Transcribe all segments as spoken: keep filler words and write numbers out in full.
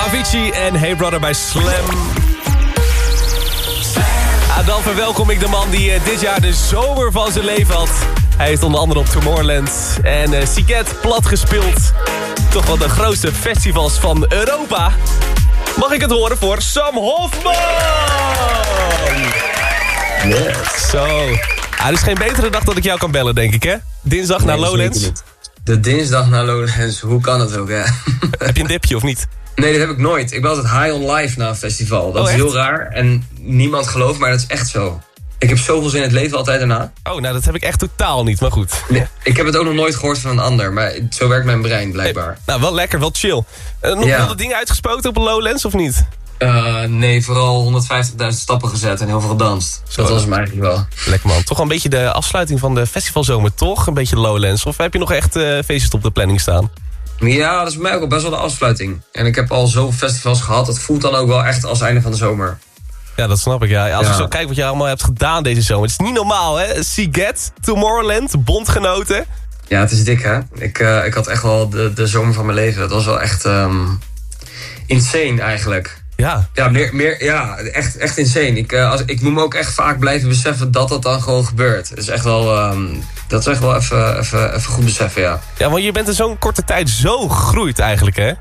Avicii en Hey Brother bij Slam. Ah, dan verwelkom ik de man die uh, dit jaar de zomer van zijn leven had. Hij heeft onder andere op Tomorrowland en uh, Siget plat gespeeld. Toch wel de grootste festivals van Europa. Mag ik het horen voor Sam Hofman? Yes. Zo. Ah, er is geen betere dag dat ik jou kan bellen, denk ik, hè? Dinsdag Nee, naar Lowlands. De dinsdag naar Lowlands, hoe kan het ook, hè? Heb je een dipje of niet? Nee, dat heb ik nooit. Ik ben altijd high on life na een festival. Dat Oh, is echt? heel raar en niemand gelooft, maar dat is echt zo. Ik heb zoveel zin in het leven altijd daarna. Oh, nou, dat heb ik echt totaal niet, maar goed. Nee, ik heb het ook nog nooit gehoord van een ander, maar zo werkt mijn brein blijkbaar. Hey, nou, wel lekker, wel chill. Uh, nog Ja. wilde dingen uitgesproken op een Lowlands of niet? Uh, nee, vooral honderdvijftigduizend stappen gezet en heel veel gedanst. Zo. Dat was hem eigenlijk wel. Lekker man. Toch wel een beetje de afsluiting van de festivalzomer, toch? Een beetje Lowlands. Of heb je nog echt uh, feestjes op de planning staan? Ja, dat is voor mij ook al best wel de afsluiting. En ik heb al zoveel festivals gehad, het voelt dan ook wel echt als einde van de zomer. Ja, dat snap ik. Ja. Als Ja. je zo kijkt wat je allemaal hebt gedaan deze zomer. Het is niet normaal, hè? Siget, Tomorrowland, bondgenoten. Ja, het is dik, hè? Ik, uh, ik had echt wel de, de zomer van mijn leven. Dat was wel echt um, insane eigenlijk. Ja. Ja, meer, meer, ja echt, echt insane. Ik, uh, als, ik moet me ook echt vaak blijven beseffen dat dat dan gewoon gebeurt. Dat is echt wel, um, dat is echt wel even, even, even goed beseffen, ja. Ja, want je bent in zo'n korte tijd zo gegroeid eigenlijk, hè?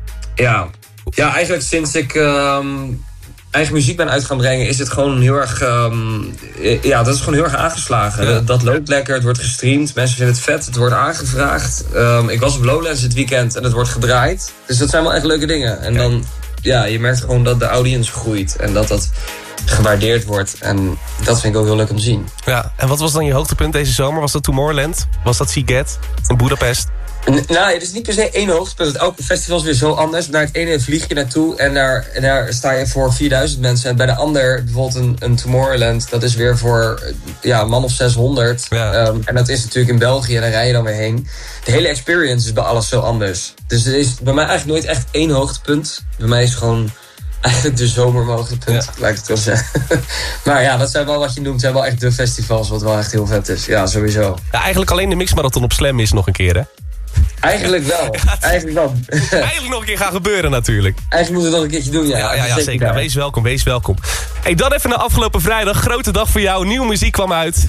Ja, ja eigenlijk sinds ik um, eigen muziek ben uit gaan brengen, is het gewoon heel erg, um, ja, dat is gewoon heel erg aangeslagen. Ja. Dat, dat loopt lekker, het wordt gestreamd, mensen vinden het vet, het wordt aangevraagd. Um, ik was op Lowlands dit weekend en het wordt gedraaid. Dus dat zijn wel echt leuke dingen. En dan, ja, je merkt gewoon dat de audience groeit en dat dat gewaardeerd wordt. En dat vind ik ook heel leuk om te zien. Ja. En wat was dan je hoogtepunt deze zomer? Was dat Tomorrowland? Was dat Siget in Budapest? N- nou, het is niet per se één hoogtepunt. Elke festival is weer zo anders. Naar het ene vlieg je naartoe en daar, en daar sta je voor vierduizend mensen. En bij de ander, bijvoorbeeld een, een Tomorrowland, dat is weer voor ja, een man of zeshonderd. Ja. Um, en dat is natuurlijk in België en daar rij je dan weer heen. De hele experience is bij alles zo anders. Dus er is bij mij eigenlijk nooit echt één hoogtepunt. Bij mij is het gewoon eigenlijk de zomer mijn hoogtepunt, Ja. lijkt het wel zeggen. Maar ja, dat zijn wel wat je noemt, zijn wel echt de festivals, wat wel echt heel vet is. Ja, sowieso. Ja, eigenlijk alleen de mixmarathon op Slam is nog een keer, hè? Eigenlijk wel. Eigenlijk wel. Eigenlijk nog een keer gaan gebeuren natuurlijk. Eigenlijk moeten we het nog een keertje doen, ja. Ja, ja, ja zeker. daar. Nou, wees welkom, wees welkom. Hey, dan even naar afgelopen vrijdag. Grote dag voor jou. Nieuwe muziek kwam uit.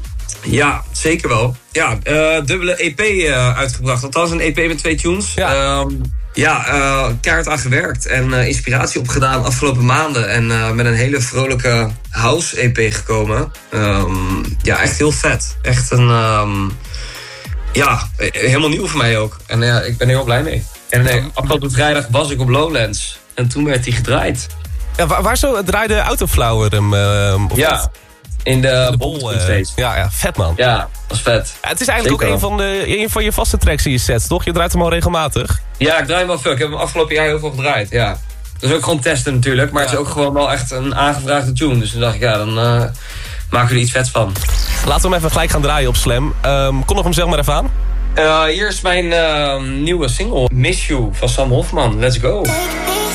Ja, zeker wel. Ja, uh, dubbele E P uh, uitgebracht. Althans een E P met twee tunes. Ja. Um, ja, uh, keihard aan gewerkt en uh, inspiratie opgedaan afgelopen maanden. En uh, met een hele vrolijke house-E P gekomen. Um, ja, echt heel vet. Echt een... Um, ja, helemaal nieuw voor mij ook. En uh, ik ben er heel blij mee. En uh, afgelopen vrijdag was ik op Lowlands. En toen werd hij gedraaid. Ja, waar, waar zo draaide Autoflower hem? Uh, of Ja, niet? in de, de bol. bol. Uh, ja, ja, vet man. Ja, dat was vet. Ja, het is eigenlijk Zeker ook een van, de, een van je vaste tracks in je sets, toch? Je draait hem al regelmatig. Ja, ik draai hem wel veel. Ik heb hem afgelopen jaar heel veel gedraaid, ja. Dat is ook gewoon testen natuurlijk, maar Ja. het is ook gewoon wel echt een aangevraagde tune. Dus toen dacht ik, ja, dan uh, maken we er iets vets van. Laten we hem even gelijk gaan draaien op Slam. Um, kon nog hem zelf maar even aan. Uh, hier is mijn uh, nieuwe single, Miss You, van Sam Hofman. Let's go. Take me